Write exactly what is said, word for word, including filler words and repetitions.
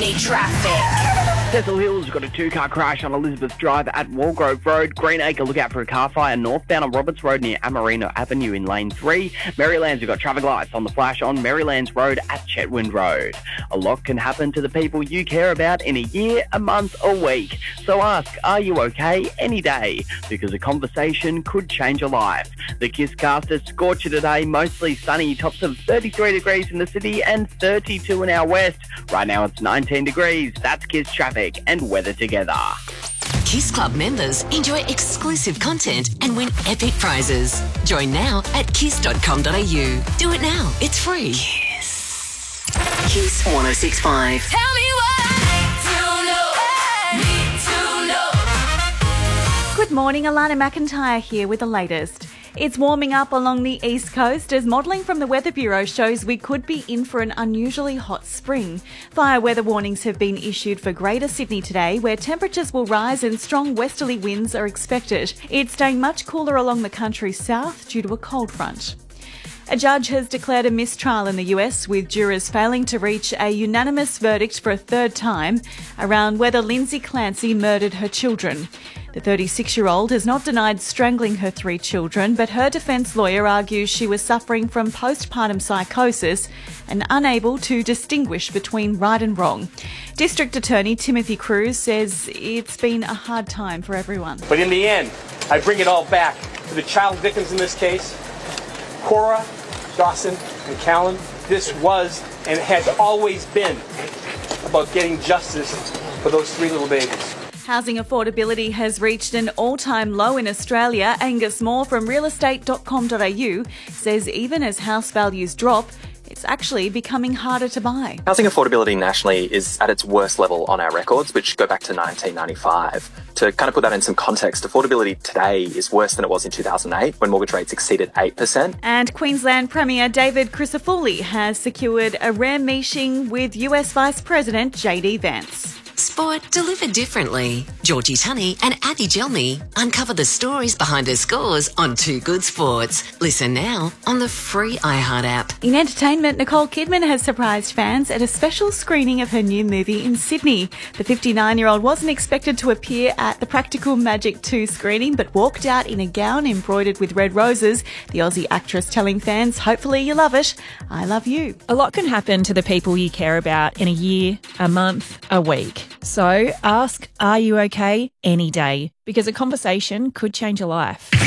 Sydney traffic. Cecil Hills got a two-car crash on Elizabeth Drive at Walgrove Road. Greenacre, look out for a car fire northbound on Roberts Road near Amarino Avenue in lane three. Marylands, we've got traffic lights on the flash on Marylands Road at Chetwynd Road. A lot can happen to the people you care about in a year, a month, a week. So ask, are you okay any day? Because a conversation could change your life. The Kiss cast is scorcher today, mostly sunny, tops of thirty-three degrees in the city and thirty-two in our west. Right now it's nineteen degrees. That's Kiss traffic and weather together. Kiss Club members enjoy exclusive content and win epic prizes. Join now at kiss dot com dot a u. Do it now. It's free. Kiss. Kiss one oh six point five. Tell me what I need to know. Need to know. Good morning, Alana McIntyre here with the latest. It's warming up along the east coast as modelling from the Weather Bureau shows we could be in for an unusually hot spring. Fire weather warnings have been issued for Greater Sydney today, where temperatures will rise and strong westerly winds are expected. It's staying much cooler along the country's south due to a cold front. A judge has declared a mistrial in the U S, with jurors failing to reach a unanimous verdict for a third time around whether Lindsay Clancy murdered her children. The thirty-six-year-old has not denied strangling her three children, but her defence lawyer argues she was suffering from postpartum psychosis and unable to distinguish between right and wrong. District Attorney Timothy Cruz says it's been a hard time for everyone. But in the end, I bring it all back to the child victims in this case, Cora, Dawson, and Callan. This was and has always been about getting justice for those three little babies. Housing affordability has reached an all-time low in Australia. Angus Moore from real estate dot com dot a u says even as house values drop, it's actually becoming harder to buy. Housing affordability nationally is at its worst level on our records, which go back to nineteen ninety-five. To kind of put that in some context, affordability today is worse than it was in two thousand eight, when mortgage rates exceeded eight percent. And Queensland Premier David Crisafulli has secured a rare meeting with U S Vice President J D Vance. Sport delivered differently. Georgie Tunney and Abby Gelmy uncover the stories behind her scores on Two Good Sports. Listen now on the free iHeart app. In entertainment, Nicole Kidman has surprised fans at a special screening of her new movie in Sydney. The fifty-nine-year-old wasn't expected to appear at the Practical Magic two screening, but walked out in a gown embroidered with red roses. The Aussie actress telling fans, hopefully you love it. I love you. A lot can happen to the people you care about in a year, a month, a week. So ask, are you okay any day? Because a conversation could change your life.